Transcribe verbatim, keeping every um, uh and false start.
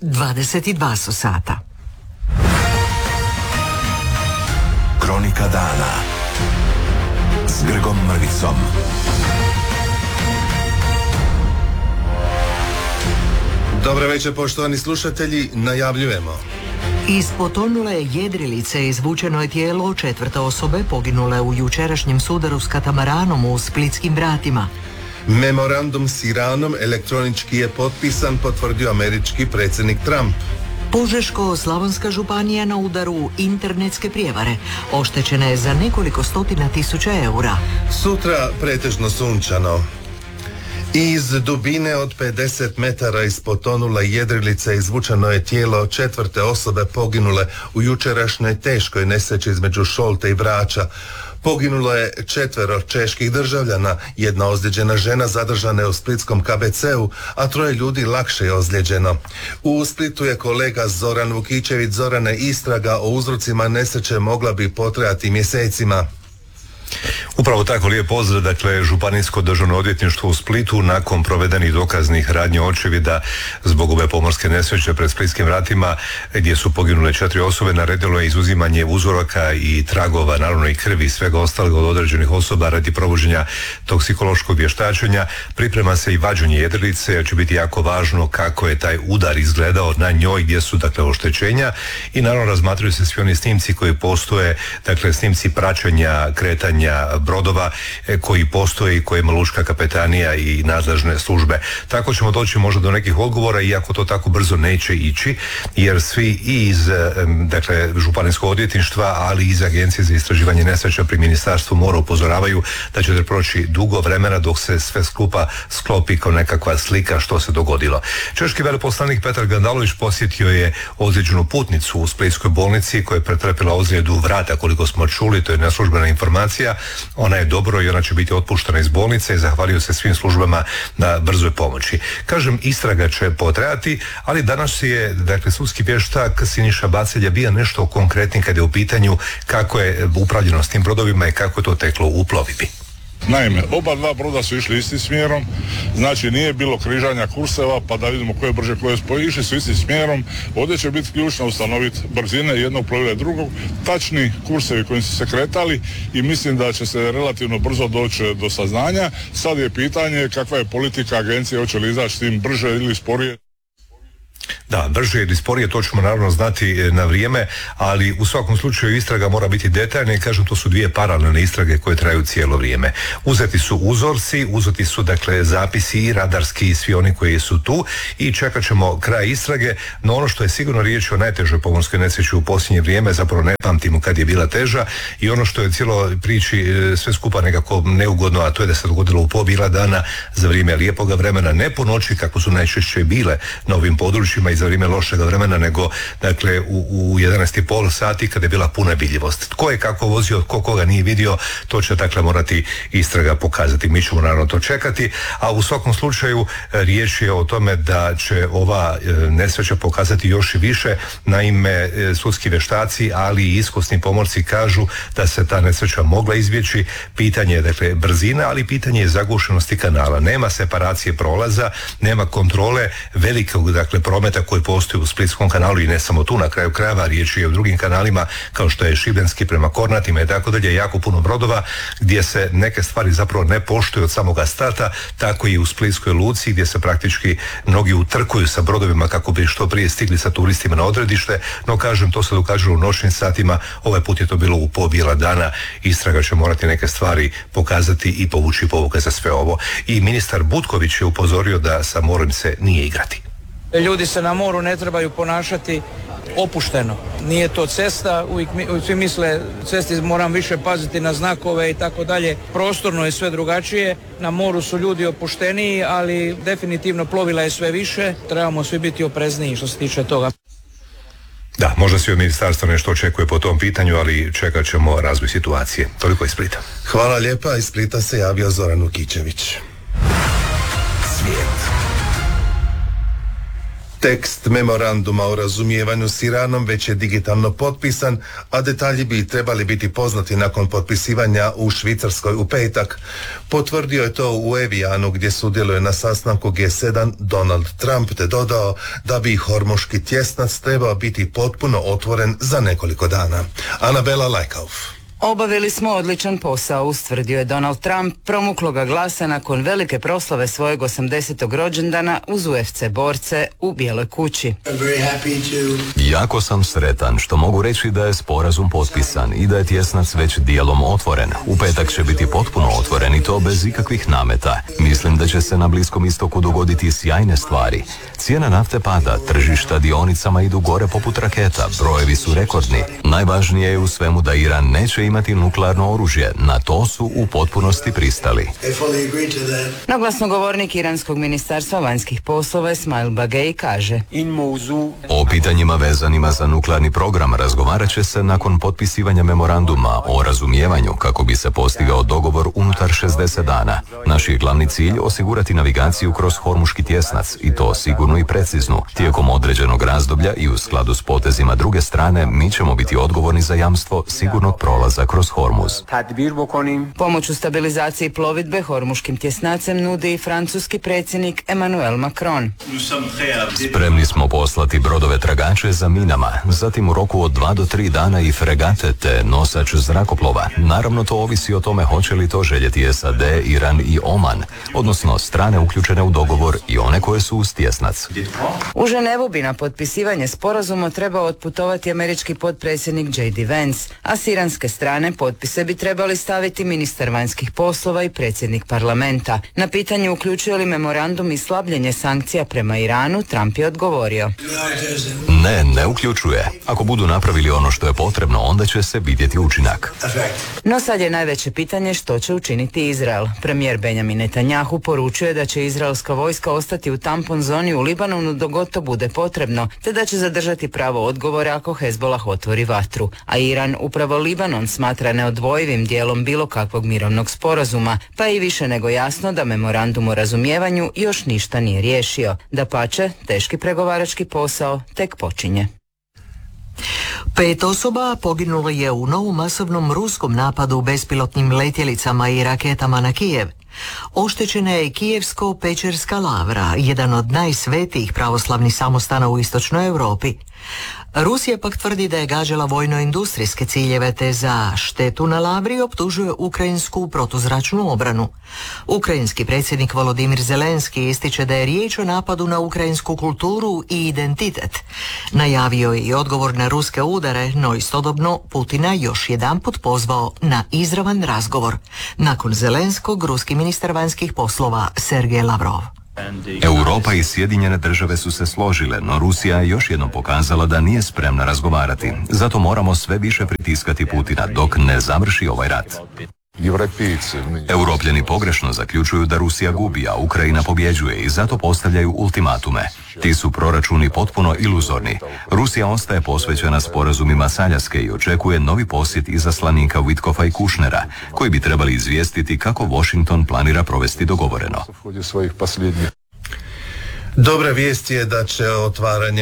dvadeset dva su sata. Kronika dana s Grgom Mrvicom. Dobro večer, poštovani slušatelji, najavljujemo. Iz potonule jedrilice izvučeno je tijelo četvrte osobe poginule u jučerašnjem sudaru s katamaranom u Splitskim vratima. Memorandum s Iranom elektronički je potpisan, potvrdio američki predsjednik Trump. Požeško-slavonska županija na udaru internetske prijevare. Oštećena je za nekoliko stotina tisuća eura. Sutra pretežno sunčano. Iz dubine od pedeset metara iz potonule jedrilice izvučeno je tijelo četvrte osobe poginule u jučerašnjoj teškoj nesreći između Šolte i Brača. Poginulo je četvero čeških državljana, jedna ozlijeđena žena zadržana je u splitskom K B C-u, a troje ljudi lakše je ozlijeđeno. U Splitu je kolega Zoran Vukićević. Zorane, istraga o uzrocima nesreće mogla bi potrajati mjesecima. Upravo tako, lijep pozdrav. Dakle, Županijsko državno odvjetništvo u Splitu nakon provedenih dokaznih radnji očevida zbog ove pomorske nesreće pred Splitskim vratima gdje su poginule četiri osobe naredilo je izuzimanje uzoraka i tragova, naravno i krvi i svega ostalog od određenih osoba radi provođenja toksikološkog vještačenja. Priprema se i vađenje jedrilice jer će biti jako važno kako je taj udar izgledao na njoj, gdje su dakle oštećenja i naravno razmatraju se svi oni snimci koji postoje, dakle snimci praćenja kretanja brodova koji postoje i koje ima lučka kapetanija i nadležne službe. Tako ćemo doći možda do nekih odgovora, iako to tako brzo neće ići, jer svi i iz dakle, Županijskog odvjetništva, ali i iz Agencije za istraživanje nesreća pri Ministarstvu mora upozoravaju da će proći dugo vremena dok se sve skupa sklopi kao nekakva slika što se dogodilo. Češki veleposlanik Petar Gandalović posjetio je ozlijeđenu putnicu u Splitskoj bolnici koja je pretrpila ozljedu vrata, koliko smo čuli, to je neslužbena informacija. Ona je dobro i ona će biti otpuštena iz bolnice i zahvalio se svim službama na brzoj pomoći. Kažem, istraga će potrajati, ali danas je, dakle, sudski vještak Siniša Bacelja bio nešto konkretniji kad je u pitanju kako je upravljeno s tim brodovima i kako je to teklo u plovidbi. Naime, oba dva broda su išli istim smjerom, znači nije bilo križanja kurseva pa da vidimo koje brže koje spoji, išli su istim smjerom. Ovdje će biti ključno ustanoviti brzine jednog plovila i drugog, tačni kursevi kojim su se kretali i mislim da će se relativno brzo doći do saznanja. Sad je pitanje kakva je politika agencije, hoće li izaći s tim brže ili sporije. Da, brže ili sporije, to ćemo naravno znati na vrijeme, ali u svakom slučaju istraga mora biti detaljna i kažem, to su dvije paralelne istrage koje traju cijelo vrijeme. Uzeti su uzorci, uzeti su dakle zapisi i radarski i svi oni koji su tu i čekat ćemo kraj istrage, no ono što je sigurno riječ o najtežoj pomorskoj nesreći u posljednje vrijeme, zapravo ne pamtimo kad je bila teža i ono što je cijelo priči sve skupa nekako neugodno, a to je da se dogodilo u pobila dana za vrijeme lijepoga vremena, ne po noći kako su najčešće bile na ovim područjima i za vrijeme lošega vremena, nego dakle u, u jedanaest i pol sati kada je bila puna vidljivost. Tko je kako vozio, tko koga nije vidio, to će dakle morati istraga pokazati. Mi ćemo naravno to čekati, a u svakom slučaju riječ je o tome da će ova nesreća pokazati još i više. Naime, sudski vještaci, ali i iskusni pomorci kažu da se ta nesreća mogla izbjeći. Pitanje je dakle brzina, ali pitanje je zagušenosti kanala. Nema separacije prolaza, nema kontrole velikog dakle prometa koji postoji u Splitskom kanalu i ne samo tu, na kraju krajeva riječ je o drugim kanalima kao što je Šibenski prema Kornatima i tako dalje, jako puno brodova gdje se neke stvari zapravo ne poštuju od samoga starta, tako i u Splitskoj luci gdje se praktički mnogi utrkuju sa brodovima kako bi što prije stigli sa turistima na odredište, no kažem, to se događalo u noćnim satima, ovaj put je to bilo u pobjela dana, istraga će morati neke stvari pokazati i povući pouke za sve ovo. I ministar Butković je upozorio da sa morem se nije igrati. Ljudi se na moru ne trebaju ponašati opušteno. Nije to cesta, uvijek, uvijek svi misle cesti moram više paziti na znakove i tako dalje. Prostorno je sve drugačije, na moru su ljudi opušteniji, ali definitivno plovila je sve više, trebamo svi biti oprezniji što se tiče toga. Da, možda svi od ministarstva nešto očekuje po tom pitanju, ali čekat ćemo razvoj situacije. Toliko iz Splita. Hvala lijepa, iz Splita se javio Zoran Vukićević. Svijet. Tekst memoranduma o razumijevanju s Iranom već je digitalno potpisan, a detalji bi trebali biti poznati nakon potpisivanja u Švicarskoj u petak. Potvrdio je to u Evijanu gdje sudjeluje na sastanku G sedam Donald Trump, te dodao da bi Hormuški tjesnac trebao biti potpuno otvoren za nekoliko dana. Anabela Lajkauf. Obavili smo odličan posao, ustvrdio je Donald Trump promukloga glasa nakon velike proslave svojeg osamdesetog rođendana uz U F C borce u Bijeloj kući. Jako sam sretan što mogu reći da je sporazum potpisan i da je tjesnac već dijelom otvoren. U petak će biti potpuno otvoren i to bez ikakvih nameta. Mislim da će se na Bliskom istoku dogoditi sjajne stvari. Cijena nafte pada, tržišta dionicama idu gore poput raketa, brojevi su rekordni. Najvažnije je u svemu da Iran neće imati nuklearno oružje. Na to su u potpunosti pristali. No glasnogovornik Iranskog ministarstva vanjskih poslova Esmail Bagei kaže: O pitanjima vezanima za nuklearni program razgovarat će se nakon potpisivanja memoranduma o razumijevanju kako bi se postigao dogovor unutar šezdeset dana. Naš je glavni cilj osigurati navigaciju kroz Hormuški tjesnac i to sigurno i preciznu. Tijekom određenog razdoblja i u skladu s potezima druge strane mi ćemo biti odgovorni za jamstvo sigurnog prolaza kroz Hormuz. Pomoć u stabilizaciji plovidbe Hormuškim tjesnacem nudi i francuski predsjednik Emmanuel Macron. Spremni smo poslati brodove tragače za minama, zatim u roku od dva do tri dana i fregate te nosač zrakoplova. Naravno to ovisi o tome hoće li to željeti S A D, Iran i Oman, odnosno strane uključene u dogovor i one koje su uz tjesnac. U Ženevu bi na potpisivanje sporazuma trebao otputovati američki potpredsjednik J D Vance, a s iranske strane potpise bi trebali staviti ministar vanjskih poslova i predsjednik parlamenta. Na pitanje uključuje li memorandum i slabljenje sankcija prema Iranu, Trump je odgovorio: Ne, ne uključuje. Ako budu napravili ono što je potrebno, onda će se vidjeti učinak. No sad je najveće pitanje što će učiniti Izrael. Premijer Benjamin Netanjahu poručuje da će izraelska vojska ostati u tampon zoni u Libanonu dok god to bude potrebno, te da će zadržati pravo odgovora ako Hezbolah otvori vatru. A Iran upravo Libanon smatra neodvojivim dijelom bilo kakvog mirovnog sporazuma, pa je i više nego jasno da memorandum o razumijevanju još ništa nije riješio. Dapače, teški pregovarački posao tek počinje. Pet osoba poginulo je u novom masovnom ruskom napadu bespilotnim letjelicama i raketama na Kijev. Oštećena je Kijevsko-Pečerska lavra, jedan od najsvetijih pravoslavnih samostana u istočnoj Europi. Rusija pak tvrdi da je gađala vojno-industrijske ciljeve te za štetu na lavri optužuje ukrajinsku protuzračnu obranu. Ukrajinski predsjednik Volodimir Zelenski ističe da je riječ o napadu na ukrajinsku kulturu i identitet. Najavio je i odgovor na ruske udare, no istodobno Putina još jedanput pozvao na izravan razgovor. Nakon Zelenskog, ruski ministar vanjskih poslova Sergej Lavrov. Europa i Sjedinjene države su se složile, no Rusija je još jednom pokazala da nije spremna razgovarati. Zato moramo sve više pritiskati Putina dok ne završi ovaj rat. Europljani pogrešno zaključuju da Rusija gubi, a Ukrajina pobjeđuje i zato postavljaju ultimatume. Ti su proračuni potpuno iluzorni. Rusija ostaje posvećena sporazumima s Aljaske i očekuje novi posjet izaslanika Witkoffa i Kushnera, koji bi trebali izvijestiti kako Washington planira provesti dogovoreno. Dobra vijest je da će otvaranje